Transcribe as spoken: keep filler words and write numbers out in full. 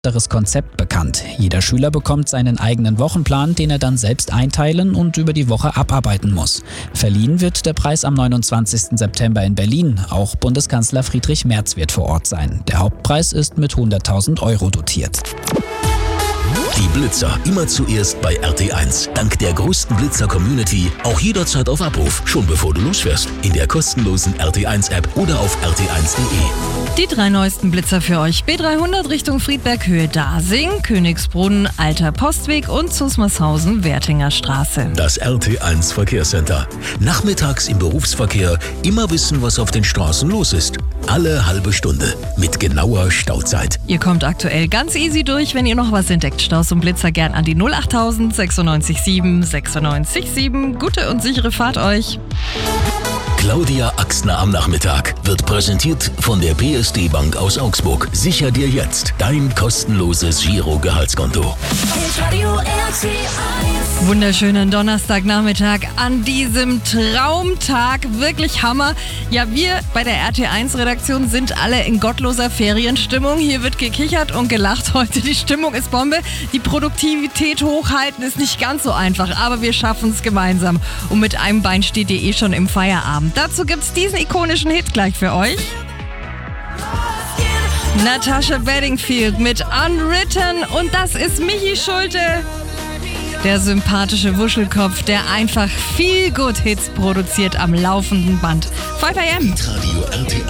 Das Konzept bekannt. Jeder Schüler bekommt seinen eigenen Wochenplan, den er dann selbst einteilen und über die Woche abarbeiten muss. Verliehen wird der Preis am neunundzwanzigsten September in Berlin. Auch Bundeskanzler Friedrich Merz wird vor Ort sein. Der Hauptpreis ist mit hunderttausend Euro dotiert. Die Blitzer immer zuerst bei R T eins. Dank der größten Blitzer-Community auch jederzeit auf Abruf, schon bevor du losfährst. In der kostenlosen R T eins App oder auf r t eins punkt de. Die drei neuesten Blitzer für euch. B dreihundert Richtung Friedberg Höhe Dasing, Königsbrunn, Alter Postweg und Zusmarshausen, Wertinger Straße. Das R T eins Verkehrscenter. Nachmittags im Berufsverkehr immer wissen, was auf den Straßen los ist. Alle halbe Stunde mit genauer Stauzeit. Ihr kommt aktuell ganz easy durch, wenn ihr noch was entdeckt. Staus und Blitzer gern an die null achttausend sechsundneunzig sieben sechsundneunzig sieben. Gute und sichere Fahrt euch. Claudia Axner am Nachmittag wird präsentiert von der P S D Bank aus Augsburg. Sicher dir jetzt dein kostenloses Giro-Gehaltskonto. Wunderschönen Donnerstagnachmittag an diesem Traumtag. Wirklich Hammer. Ja, wir bei der R T eins Redaktion sind alle in gottloser Ferienstimmung. Hier wird gekichert und gelacht heute. Die Stimmung ist Bombe. Die Produktivität hochhalten ist nicht ganz so einfach, aber wir schaffen es gemeinsam. Und mit einem Bein steht ihr eh schon im Feierabend. Dazu gibt's diesen ikonischen Hit gleich für euch. Natasha Bedingfield mit Unwritten und das ist Michi Schulte. Der sympathische Wuschelkopf, der einfach viel Good Hits produziert am laufenden Band. fünf a m. Radio R T